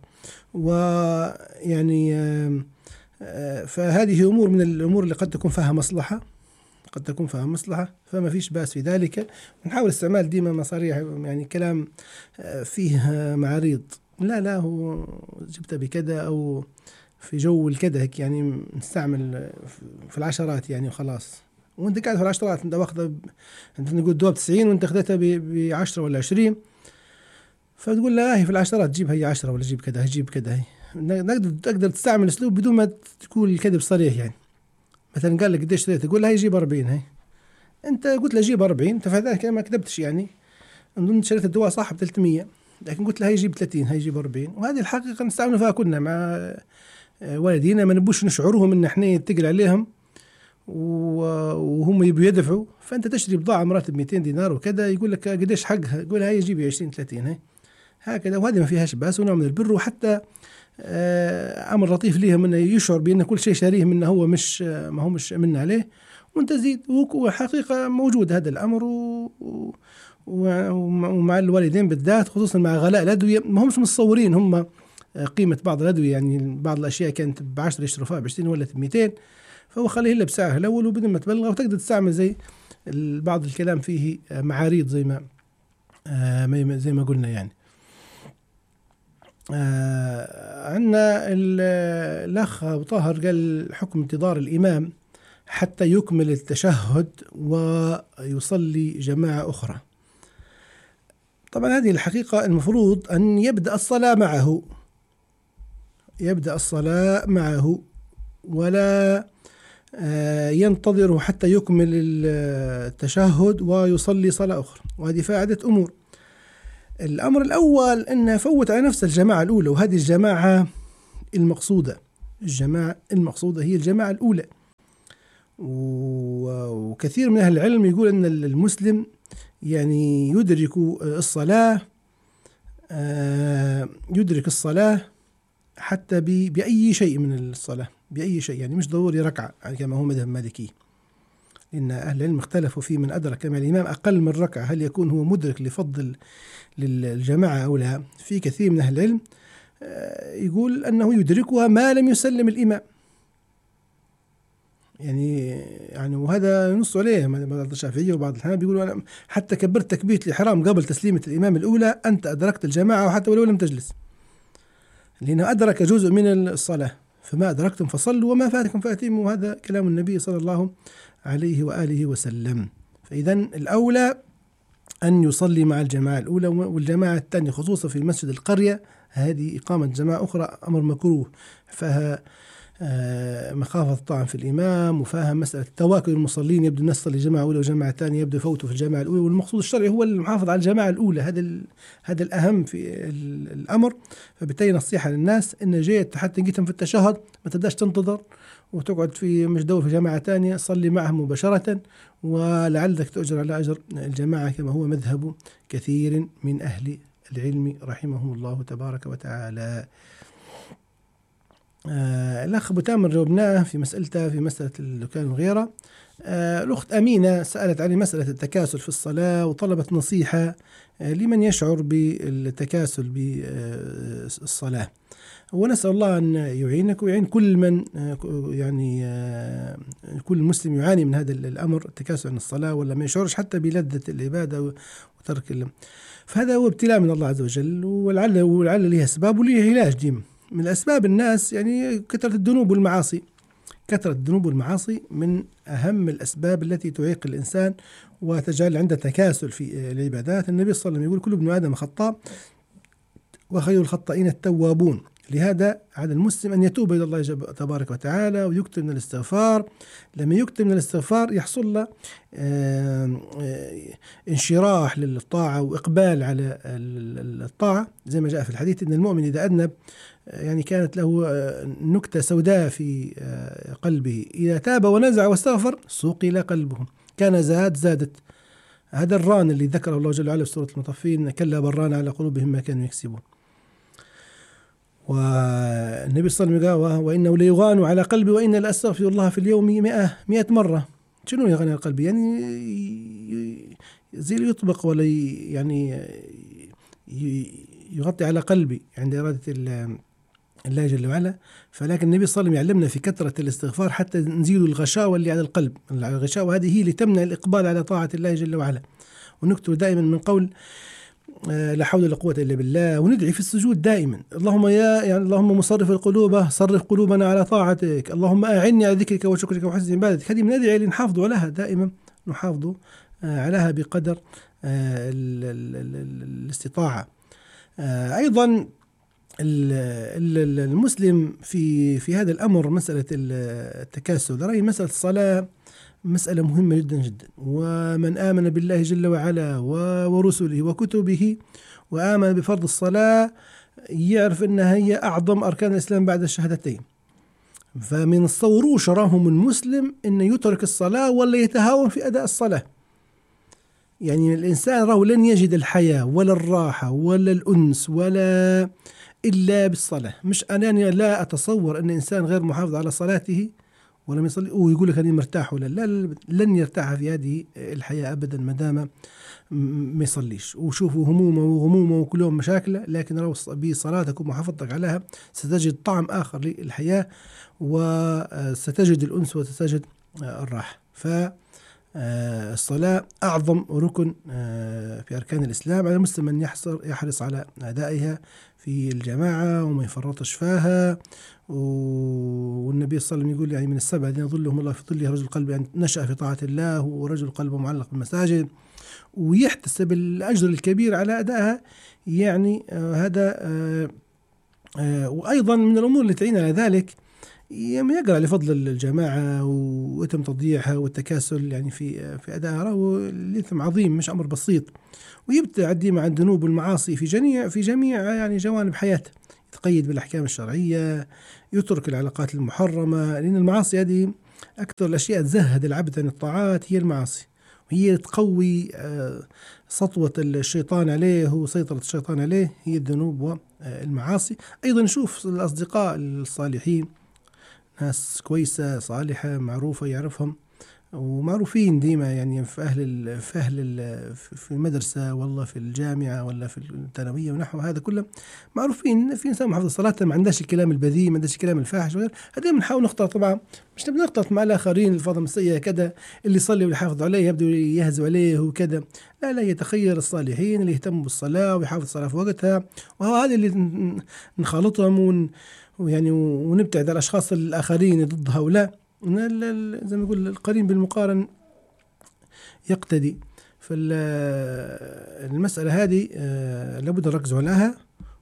ويعني فهذه أمور من الأمور اللي قد تكون فيها مصلحة قد تكون فيها مصلحة فما فيش بأس في ذلك. ونحاول استعمال ديما مصاريح يعني كلام فيه معاريض، لا لا هو جبتها بكذا أو في جو الكذا هيك، يعني نستعمل في العشرات يعني وخلاص. وانت قاعد في العشرات انت واخذها انت نقول دوب تسعين وانت اخذتها بعشرة ولا عشرين، فتقول لا هي في العشرات جيب هي عشرة ولا جيب كذا جيب كذا. هي نقدر تقدر تستعمل اسلوب بدون ما تقول الكذب صريح. يعني مثلا قال لك قديش اشتريت، تقول له هي جيب أربعين، هي انت قلت له جيب أربعين، انت فهذاك ما كذبتش. يعني انت شريت الدواء صح ب ثلاثمية لكن قلت له هي جيب ثلاثين هي جيب أربعين. وهذه الحقيقة نستعمل فيها كنا مع والدينا، ما نبوش نشعرهم ان احنا يتقل عليهم وهم يبوا يدفعوا. فانت تشتري بضاعة مرات ب مئتين دينار وكذا، يقول لك قديش حقها، يقول هي جيبي عشرين ثلاثين هي هكذا. وهذه ما فيهاش بأس ونوع من البر، وحتى آه أمر لطيف ليهم انه يشعر بأن كل شيء شاريه منه هو مش ما هو مش من عليه وانت زيد. وحقيقة موجود هذا الأمر و ومع الوالدين بالذات، خصوصا مع غلاء الأدوية. ما همش متصورين هم قيمة بعض الأدوية، يعني بعض الأشياء كانت بعشرة يشتروا فيها بعشرين ولا بمئتين، فهو خليه إلا بسعرها الأول وبدون ما تبلغ. وتقدر تستعمل زي بعض الكلام فيه معاريض زي ما زي ما قلنا. يعني عندنا الأخ أبو طاهر قال حكم انتظار الإمام حتى يكمل التشهد ويصلي جماعة أخرى. طبعا هذه الحقيقة المفروض أن يبدأ الصلاة معه يبدأ الصلاة معه ولا ينتظر حتى يكمل التشهد ويصلي صلاة أخرى. وهذه فائدة أمور. الأمر الأول أن فوت على نفس الجماعة الأولى، وهذه الجماعة المقصودة الجماعة المقصودة هي الجماعة الأولى. وكثير من أهل العلم يقول أن المسلم يعني يدرك الصلاة يدرك الصلاة حتى بأي شيء من الصلاة، بأي شيء، يعني مش ضروري ركعة كما هو مذهب مالكي، لأن أهل العلم اختلفوا في من أدرك مع الإمام أقل من ركعة هل يكون هو مدرك لفضل للجماعة أو لا. في كثير من أهل العلم يقول أنه يدركها ما لم يسلم الإمام، يعني يعني وهذا ينص عليه بعض الشافعية وبعض الحنابلة بيقولوا أنا حتى كبرت تكبيرة الإحرام قبل تسليمة الإمام الأولى أنت أدركت الجماعة وحتى ولو لم تجلس، لأنه أدرك جزء من الصلاة. فما أدركتم فصلوا وما فاتكم فأتموا، وهذا كلام النبي صلى الله عليه وآله وسلم. فإذا الأولى أن يصلي مع الجماعة الأولى، والجماعة الثانية خصوصا في مسجد القرية هذه إقامة جماعة أخرى أمر مكروه، فها مخافة الطعن في الإمام، وفاهم مسألة تواكل المصلين، يبدو الناس صلي جماعة أولى وجماعة ثانية يبدو يفوتوا في الجماعة الأولى. والمقصود الشرعي هو المحافظة على الجماعة الأولى، هذا هذا الأهم في الأمر. فبالتالي نصيحة للناس إن جيت حتى جيتم في التشهد ما تبداش تنتظر وتقعد في مش دور في جماعة ثانية، صلي معهم مباشرة ولعلك تؤجر على أجر الجماعة كما هو مذهب كثير من أهل العلم رحمهم الله تبارك وتعالى. آه الأخ أبو تامر جاوبناه في مسألته في مسألة الدكان وغيره. آه الأخت أمينة سألت عن مسألة التكاسل في الصلاة وطلبت نصيحة آه لمن يشعر بالتكاسل بالصلاة. ونسأل الله أن يعينك ويعين كل من آه يعني آه كل مسلم يعاني من هذا الأمر، التكاسل عن الصلاة ولا ما يشعرش حتى بلذة العبادة وترك ال... فهذا هو ابتلاء من الله عز وجل، ولعل ولعل له أسباب وله علاج. ديم من الأسباب الناس يعني كثرة الذنوب والمعاصي، كثرة الذنوب والمعاصي من أهم الأسباب التي تعيق الإنسان وتجعل عنده تكاسل في العبادات. النبي صلى الله عليه وسلم يقول كل ابن آدم خطاء وخير الخطائين التوابون. لهذا على المسلم أن يتوب إلى الله تبارك وتعالى ويكتب من الاستغفار. لما يكتب من الاستغفار يحصل له انشراح للطاعة وإقبال على الطاعة، زي ما جاء في الحديث أن المؤمن إذا أذنب يعني كانت له نكتة سوداء في قلبه، إذا تاب ونزع واستغفر صقل قلبه، كان زاد زادت. هذا الران اللي ذكره الله جل وعلا في سورة المطفين، كلا بران على قلوبهم ما كانوا يكسبون. والنبي صلى الله عليه وسلم قال وإنه ليغان على قلبي وإن لأستغفر الله في اليوم مئة مئة مرة. شنو هي غنى القلب؟ يعني زي اللي يطبق ولا يعني يغطي على قلبي عند إرادة الله جل وعلا. فلكن النبي صلى الله عليه وسلم يعلمنا في كثرة الاستغفار حتى نزيل الغشاوة اللي على القلب. الغشاوة هذه هي اللي تمنع الإقبال على طاعة الله جل وعلا. ونكتب دائما من قول لا حول ولا قوة إلا بالله، وندعي في السجود دائما اللهم يا يعني اللهم مصرف القلوب صرف قلوبنا على طاعتك، اللهم أعني على ذكرك وشكرك وحسن عبادتك. هذه من الأدعية اللي نحافظ عليها دائما، نحافظ عليها بقدر الاستطاعة. أيضا المسلم في في هذا الأمر مسألة التكاسل، رأي مسألة الصلاة مسألة مهمة جدا جدا. ومن آمن بالله جل وعلا ورسله وكتبه وآمن بفرض الصلاة يعرف أنها هي أعظم أركان الإسلام بعد الشهادتين. فمن الصوروش راهم المسلم أن يترك الصلاة ولا يتهاون في أداء الصلاة. يعني الإنسان راه لن يجد الحياة ولا الراحة ولا الأنس ولا إلا بالصلاة. مش أنني لا أتصور أن إنسان غير محافظ على صلاته ولم يصلي ويقول لك أني مرتاح ولا لا, لا لن يرتاح في هذه الحياة أبدا ما دام ما يصليش. وشوفوا همومه وغمومه وكلهم مشاكله، لكن بصلاتك ومحافظتك عليها ستجد طعم آخر للحياة وستجد الأنس وستجد الراحة. فالصلاة أعظم ركن في أركان الإسلام، على المسلم أن يحرص على أدائها في الجماعة وما يفرطش فيها. والنبي صلى الله عليه وسلم يقول يعني من السبع الذين يظلهم الله في ظله رجل قلب يعني نشأ في طاعة الله ورجل قلبه معلق بالمساجد ويحتسب الأجر الكبير على أدائها. يعني آه هذا آه آه وأيضا من الأمور اللي تعين على ذلك يقرأ لفضل الجماعة وتم تضييعها والتكاسل يعني في في أدائها، والإثم عظيم مش أمر بسيط، ويبتعد ديما عن الذنوب والمعاصي في جميع في جميع يعني جوانب حياته، يتقيد بالأحكام الشرعية، يترك العلاقات المحرمة، لأن المعاصي هذه أكثر الأشياء تزهد العبد عن الطاعات هي المعاصي، وهي تقوي سطوة الشيطان عليه وسيطرة الشيطان عليه هي الذنوب والمعاصي. أيضا نشوف الأصدقاء الصالحين ناس كويسة صالحة معروفة يعرفهم ومعروفين ديما يعني في أهل في أهل في المدرسة والله في الجامعة ولا في الثانوية ونحو هذا كله معروفين في إنسان محافظ صلاة ما عندهاش الكلام البذيء ما عندهاش الكلام الفاحش وغير هذا. بنحاول نختار طبعا مش نبي نختلط مع الآخرين الفاظ السيئة كذا اللي يصلي ويحافظ عليه يبدو يهزوا عليه وكذا، لا لا يتخير الصالحين اللي يهتموا بالصلاة ويحافظ الصلاة في وقتها، وهذا اللي نخالطهم ون ويعني ونبتعد على الأشخاص الآخرين ضد هؤلاء. زي ما يقول القرين بالمقارن يقتدي. فالمسألة هذه لابد نركز عليها.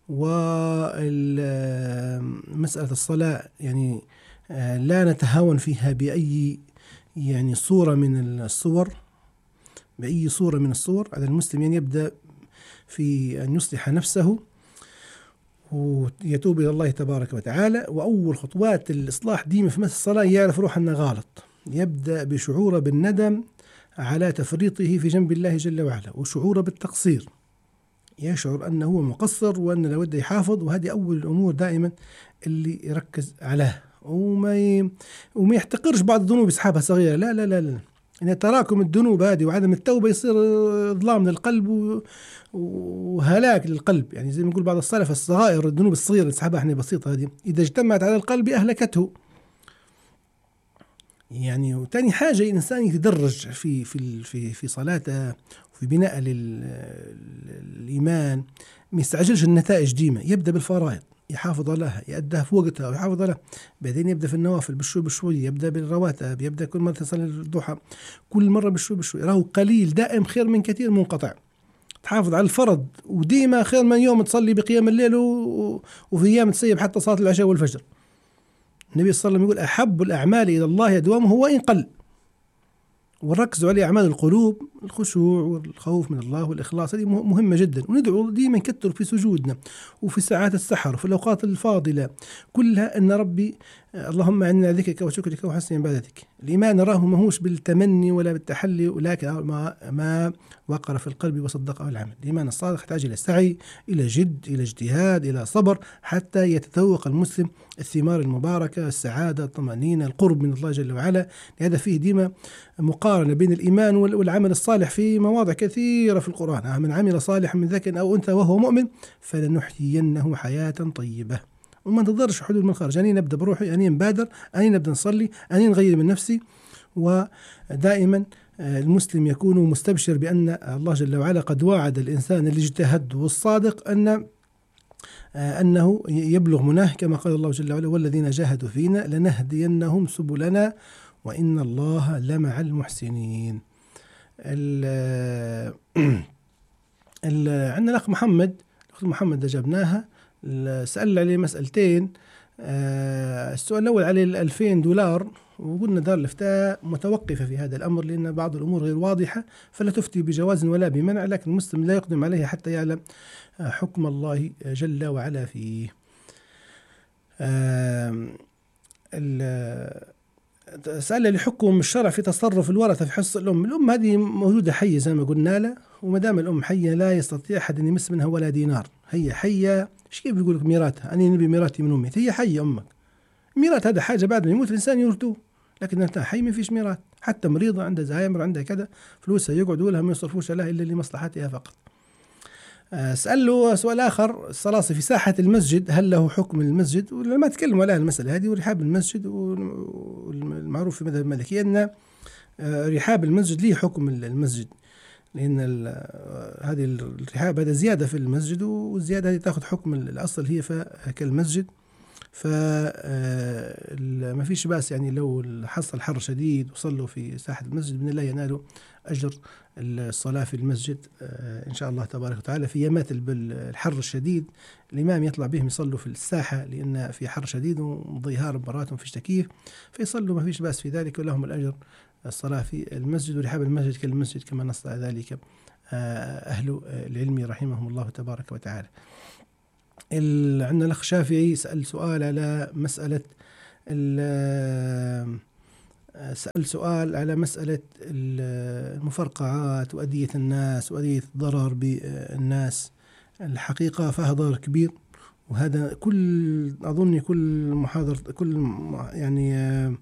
ومسألة الصلاة يعني لا نتهاون فيها بأي يعني صورة من الصور بأي صورة من الصور. على المسلم يعني يبدأ في أن يصلح نفسه ويتوب إلى الله تبارك وتعالى. وأول خطوات الإصلاح ديما في مسألة الصلاة يعرف روح أنه غلط، يبدأ بشعوره بالندم على تفريطه في جنب الله جل وعلا وشعوره بالتقصير، يشعر أنه هو مقصر وأنه لابد يحافظ. وهذه أول الأمور دائما اللي يركز عليها، وما ي... وما يحتقرش بعض الذنوب يسحبها صغيرة، لا لا لا لا إن تراكم الذنوب هذه وعدم التوبة يصير ظلام للقلب و... وهلاك للقلب. يعني زي ما نقول بعض السلف الصغائر الذنوب الصغيرة اللي تسحبها احنا بسيطة هذه إذا اجتمعت على القلب أهلكته. يعني وتاني حاجة الإنسان يتدرج في في في في صلاته وفي بناء للإيمان، ما يستعجلش النتائج ديما، يبدأ بالفرائض يحافظ عليها يأديها في وقتها ويحافظ عليها، بعدين يبدأ في النوافل بالشوي بالشوي، يبدأ بالرواتب، يبدأ كل مرة تصلي الضحى كل مرة بالشوي بالشوي. راهو قليل دائم خير من كثير منقطع. تحافظ على الفرض وديما خير من يوم تصلي بقيام الليل وفي أيام تسيب حتى صلاة العشاء والفجر. النبي صلى الله عليه وسلم يقول أحب الأعمال إلى الله أدومه وإن قل، وركزوا على أعمال القلوب الخشوع والخوف من الله والإخلاص، هذه مهمة جدا. وندعو ديما نكتر في سجودنا وفي ساعات السحر وفي الأوقات الفاضلة كلها أن ربي اللهم إنا ذكرك وشكرك وحسن عبادتك. الإيمان نراه ماهوش بالتمني ولا بالتحلي، ولكن ما, ما وقر في القلب وصدقه العمل. الإيمان الصادق يحتاج إلى سعي، إلى جد، إلى اجتهاد، إلى صبر، حتى يتذوق المسلم الثمار المباركة، السعادة، الطمأنينة، القرب من الله جل وعلا. لهذا فيه ديما مقارنة بين الإيمان والعمل الصالح في مواضع كثيرة في القرآن. من عمل صالحا من ذكر أو أنثى وهو مؤمن فلنحيينه حياة طيبة. وما ننتظرش حدود من خارج، أني نبدأ بروحي، أني نبادر، أني نبدأ نصلي، أني نغير من نفسي. ودائما المسلم يكون مستبشر بأن الله جل وعلا قد وعد الإنسان الاجتهاد والصادق أن أنه يبلغ مناه، كما قال الله جل وعلا والذين جاهدوا فينا لنهدينهم سبلنا وإن الله لمع المحسنين. ال ال عندنا الأخ محمد، الأخ محمد جابناها، سأل عليه مسألتين. السؤال الأول عليه الألفين دولار، وقلنا دار الإفتاء متوقفة في هذا الأمر لأن بعض الأمور غير واضحة، فلا تفتي بجواز ولا بمنع، لكن المسلم لا يقدم عليها حتى يعلم حكم الله جل وعلا فيه. سأل لحكم الشرع في تصرف الورثة في حصة الأم. الأم هذه موجودة حية زي ما قلنا له، وما دام الأم حية لا يستطيع أحد أن يمس منها ولا دينار. هي حية، إيش كيف يقول لك ميراثها؟ أنا نبي ميراثي من أمي. هي حية أمك. ميراث هذا حاجة بعد ما يموت الإنسان يورثوه، لكن أنت حي ما فيش ميراث. حتى مريضة عندها زهايمر عندها كذا فلوسها يقعدوا لها ما يصرفوش لها إلا لمصلحتها فقط. سأل له سؤال آخر، الصلاة في ساحة المسجد هل له حكم المسجد؟ ولما تكلموا على المسألة هذه ورحاب المسجد، والمعروف في مذهب المالكية أن رحاب المسجد ليه حكم المسجد، لأن هذه الرحاب هذا زيادة في المسجد، والزيادة هذه تأخذ حكم الأصل هي كالمسجد. فما فيش باس يعني لو حصل حر شديد وصلوا في ساحة المسجد بإذن الله ينالوا أجر الصلاة في المسجد إن شاء الله تبارك وتعالى. في يمات الحر الشديد الإمام يطلع بهم يصلوا في الساحة، لأن في حر شديد وضيهار براتهم فيش تكييف، فيصلوا ما فيش باس في ذلك، ولهم الأجر الصلاة في المسجد. ورحاب المسجد كالمسجد كما نص على ذلك أهل العلم رحمهم الله تبارك وتعالى. عندنا الأخ شافعي سأل سؤال على مسألة سأل سؤال على مسألة المفرقعات وأذية الناس وأذية الضرر بالناس. الحقيقة فيها ضرر كبير، وهذا كل أظن كل محاضرة كل يعني